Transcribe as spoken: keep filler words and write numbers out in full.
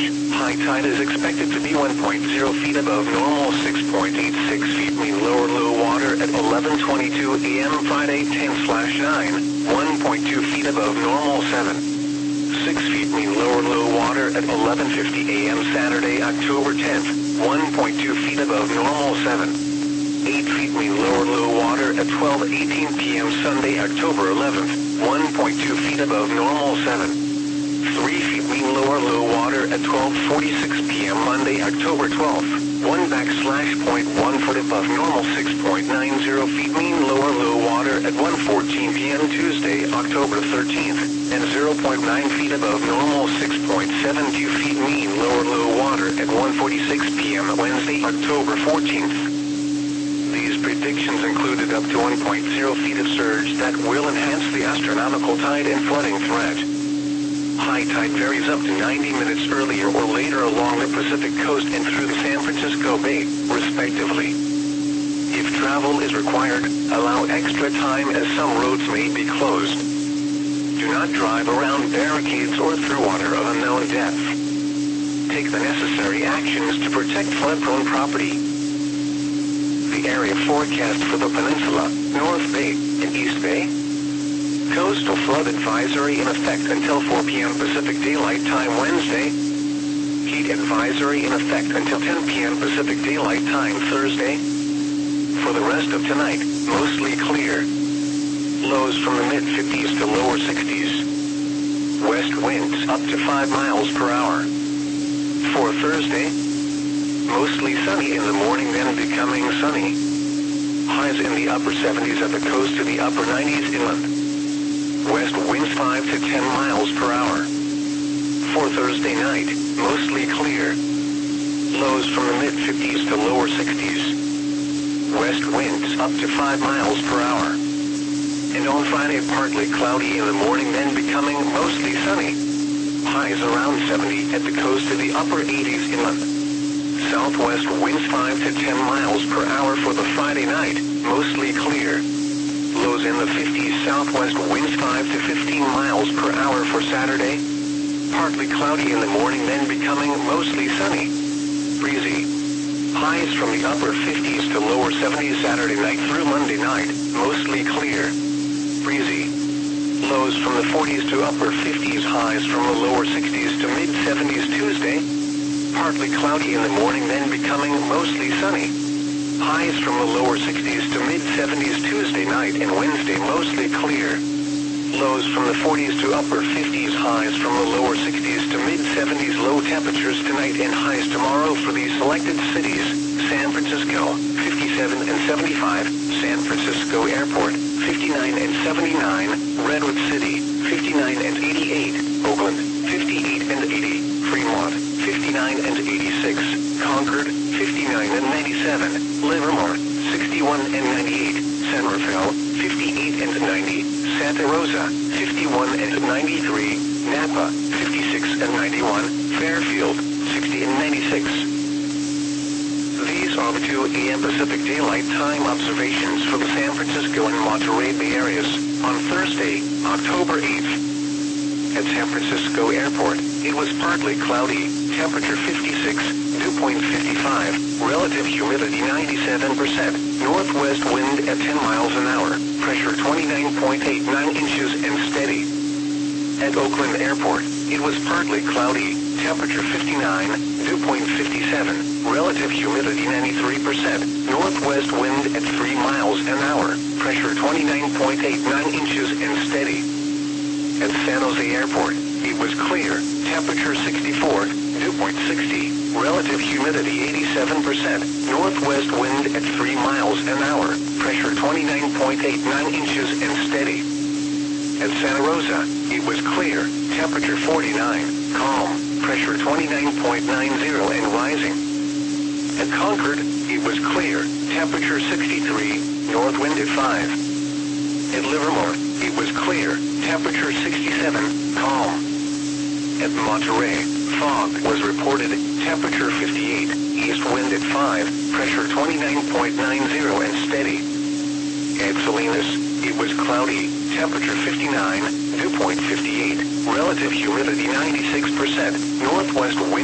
High tide is expected to be one point zero feet above normal, six point eight six feet mean lower low water at eleven twenty-two a m Friday ten slash nine, one point two feet above normal, seven. six feet mean lower low water at eleven fifty a m Saturday, October tenth, one point two feet above normal, seven. eight feet mean lower low water at twelve eighteen p m Sunday, October eleventh, one point two feet above normal, seven. three feet mean lower low water at twelve forty-six p m Monday, October twelfth, one backslash point one foot above normal, six point nine zero feet mean lower low water at one fourteen p m Tuesday, October thirteenth, and zero point nine feet above normal, six point seven two feet mean lower low water at one forty-six p m Wednesday, October fourteenth. These predictions included up to one point zero feet of surge that will enhance the astronomical tide and flooding threat. High tide varies up to ninety minutes earlier or later along the Pacific coast and through the San Francisco Bay, respectively. If travel is required, allow extra time as some roads may be closed. Do not drive around barricades or through water of unknown depth. Take the necessary actions to protect flood-prone property. The area forecast for the peninsula, North Bay, and East Bay. Coastal flood advisory in effect until four p m Pacific Daylight Time Wednesday. Heat advisory in effect until ten p m Pacific Daylight Time Thursday. For the rest of tonight, mostly clear. Lows from the mid fifties to lower sixties. West winds up to five miles per hour. For Thursday, mostly sunny in the morning, then becoming sunny. Highs in the upper seventies at the coast to the upper nineties inland. West winds five to ten miles per hour. For Thursday night, mostly clear. Lows from the mid fifties to lower sixties. West winds up to five miles per hour. And on Friday, partly cloudy in the morning, then becoming mostly sunny. Highs around seventy at the coast to the upper eighties inland. Southwest winds five to ten miles per hour for the Friday night, mostly clear. Lows in the fifties, southwest winds five to fifteen miles per hour for Saturday. Partly cloudy in the morning, then becoming mostly sunny. Breezy. Highs from the upper fifties to lower seventies Saturday night through Monday night, mostly clear. Breezy. Lows from the forties to upper fifties, highs from the lower sixties to mid seventies Tuesday. Partly cloudy in the morning, then becoming mostly sunny. Highs from the lower sixties to mid seventies Tuesday night and Wednesday, mostly clear. Lows from the forties to upper fifties, highs from the lower sixties to mid seventies. Low temperatures tonight and highs tomorrow for these selected cities: San Francisco, fifty-seven and seventy-five, San Francisco Airport, fifty-nine and seventy-nine, Redwood City, fifty-nine and eighty-eight, Oakland, fifty-eight and eighty, Fremont, fifty-nine and eighty-six, Concord, fifty-nine and ninety-seven, Livermore, sixty-one and ninety-eight, San Rafael, fifty-eight and ninety, Santa Rosa, fifty-one and ninety-three, Napa, fifty-six and ninety-one, Fairfield, sixty and ninety-six. These are the two a m Pacific Daylight Time observations for the San Francisco and Monterey Bay areas on Thursday, October eighth. At San Francisco Airport, it was partly cloudy, temperature fifty-six, dew point fifty-five, relative humidity ninety-seven percent, northwest wind at ten miles an hour, pressure twenty-nine point eight nine inches and steady. At Oakland Airport, it was partly cloudy, temperature fifty-nine, dew point fifty-seven, relative humidity ninety-three percent, northwest wind at three miles an hour, pressure twenty-nine point eight nine inches and steady. At San Jose Airport, it was clear, temperature sixty-four, dew point sixty, relative humidity eighty-seven percent, northwest wind at three miles an hour, pressure twenty-nine point eight nine inches and steady. At Santa Rosa, it was clear, temperature forty-nine, calm, pressure twenty-nine point nine zero and rising. At Concord, it was clear, temperature sixty-three, north wind at five. At Livermore, it was clear, temperature sixty-seven, calm. At Monterey, fog was reported, temperature fifty-eight, east wind at five, pressure twenty-nine point nine zero and steady. At Salinas, it was cloudy, temperature fifty-nine, dew point fifty-eight, relative humidity ninety-six percent, northwest wind